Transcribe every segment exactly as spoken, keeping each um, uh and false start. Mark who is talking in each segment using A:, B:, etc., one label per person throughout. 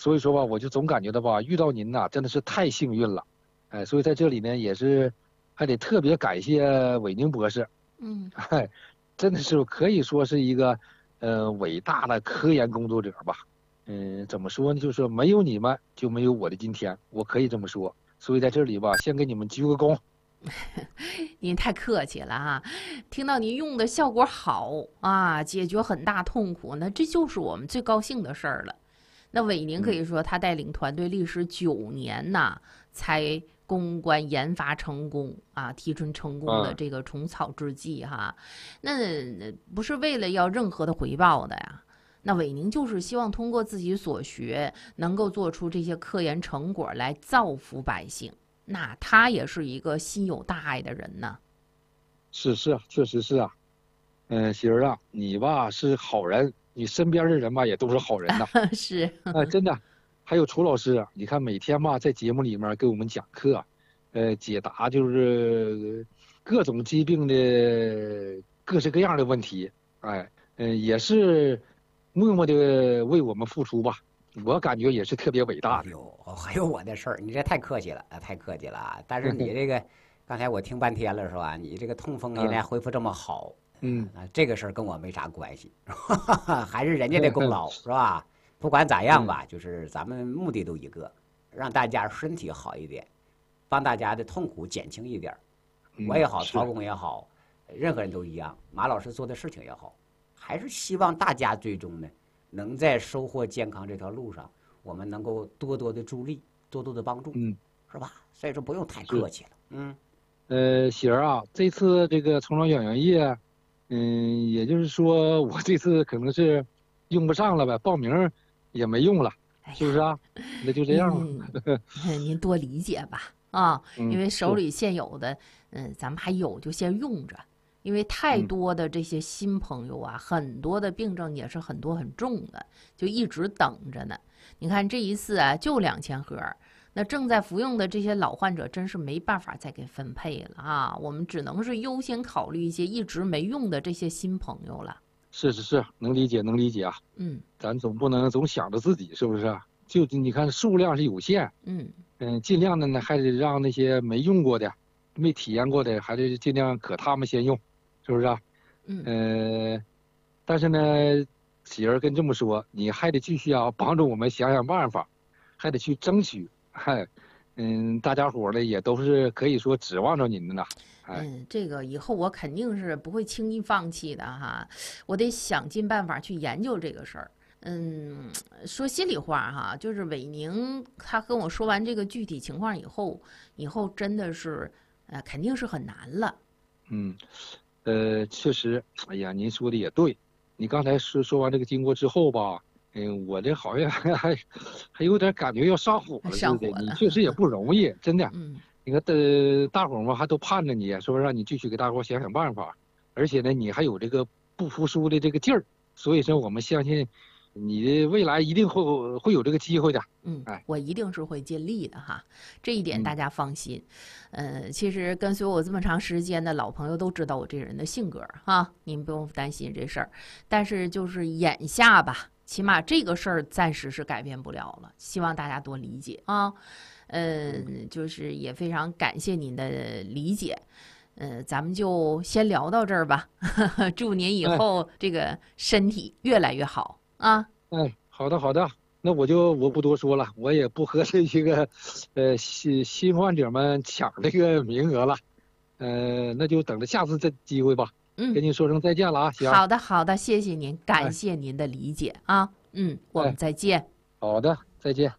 A: 所以说吧，我就总感觉到吧，遇到您呐，真的是太幸运了。哎，所以在这里呢，也是还得特别感谢韦宁博士。
B: 嗯，
A: 哎，真的是可以说是一个呃伟大的科研工作者吧。嗯，怎么说呢？就是说没有你们就没有我的今天，我可以这么说。所以在这里吧，先给你们鞠个躬。
B: 您太客气了哈，听到您用的效果好啊，解决很大痛苦，那这就是我们最高兴的事儿了。那韦宁可以说他带领团队历时九年呐，才攻关研发成功啊，提纯成功的这个虫草制剂哈，那不是为了要任何的回报的呀。那韦宁就是希望通过自己所学，能够做出这些科研成果来造福百姓。那他也是一个心有大爱的人呢。
A: 是是啊，确实是啊。嗯，喜儿啊，你吧是好人，你身边的人吧也都是好人呐。
B: 是，
A: 啊，真的。还有楚老师啊，你看每天吧在节目里面给我们讲课，呃，解答就是各种疾病的各式各样的问题，哎，嗯、也是默默的为我们付出吧。我感觉也是特别伟大的。
C: 哎呦，还有我的事儿，你这太客气了，太客气了啊！但是你这个，刚才我听半天了是吧？你这个痛风现在恢复这么好，
A: 嗯，
C: 啊，这个事儿跟我没啥关系，还是人家的功劳是吧？不管咋样吧，就是咱们目的都一个，让大家身体好一点，帮大家的痛苦减轻一点。我也好，曹工也好，任何人都一样。马老师做的事情也好，还是希望大家最终呢，能在收获健康这条路上，我们能够多多的助力，多多的帮助，
A: 嗯，
C: 是吧？所以说不用太客气了，嗯。
A: 呃，喜儿啊，这次这个虫草养元液，嗯，也就是说我这次可能是用不上了呗，报名也没用了，是不是啊？那就这样了。
B: 嗯，您多理解吧，啊，
A: 嗯
B: 因为手里现有的，嗯，咱们还有就先用着，因为太多的这些新朋友啊，很多的病症也是很多很重的，就一直等着呢。你看这一次啊，就两千盒。那正在服用的这些老患者真是没办法再给分配了啊！我们只能是优先考虑一些一直没用的这些新朋友了。
A: 是是是，能理解能理解啊。
B: 嗯，
A: 咱总不能总想着自己，是不是？就你看数量是有限，
B: 嗯
A: 嗯，尽量的呢还得让那些没用过的、没体验过的，还得尽量可他们先用，是不是啊？
B: 嗯，
A: 呃，但是呢，喜儿跟这么说，你还得继续啊，帮助我们想想办法，还得去争取。嗨，嗯，大家伙呢也都是可以说指望着您的呢。
B: 嗯，这个以后我肯定是不会轻易放弃的哈，我得想尽办法去研究这个事儿。嗯，说心里话哈，就是韦宁他跟我说完这个具体情况以后，以后真的是，呃，肯定是很难了。
A: 嗯，呃，确实，哎呀，您说的也对。你刚才说说完这个经过之后吧，嗯，我这好像还还还有点感觉要上火了似的。你确实也不容易，真的。
B: 嗯，
A: 你看，呃，大伙儿嘛还都盼着你，说让你继续给大伙儿想想办法。而且呢，你还有这个不服输的这个劲儿，所以说我们相信你的未来一定会会有这个机会的。
B: 嗯，
A: 哎，
B: 我一定是会尽力的哈，这一点大家放心。嗯、呃，其实跟随我这么长时间的老朋友都知道我这人的性格哈，您不用担心这事儿。但是就是眼下吧，起码这个事儿暂时是改变不了了，希望大家多理解啊。嗯，就是也非常感谢您的理解。呃，咱们就先聊到这儿吧。祝您以后这个身体越来越好啊！
A: 哎，好的好的，那我就我不多说了，我也不和这些个呃新新患者们抢这个名额了。呃，那就等着下次这机会吧。
B: 嗯，
A: 跟您说声再见了啊，行。
B: 好的好的，谢谢您，感谢您的理解啊。嗯，我们再见。
A: 好的，再见。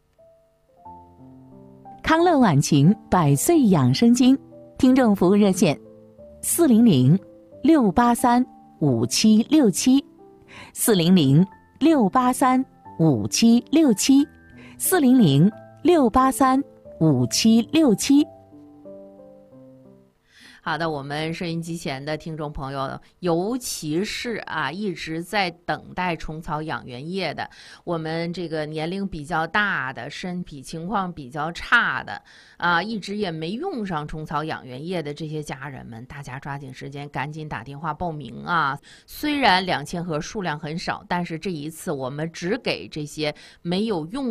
D: 康乐晚晴百岁养生经听众服务热线：四零零六八三五七六七，四零零六八三五七六七，四零零六八三五七六七。
B: 好的，我们收音机前的听众朋友，尤其是啊一直在等待虫草养元液的，我们这个年龄比较大的、身体情况比较差的啊，一直也没用上虫草养元液的这些家人们，大家抓紧时间，赶紧打电话报名啊！虽然两千盒数量很少，但是这一次我们只给这些没有用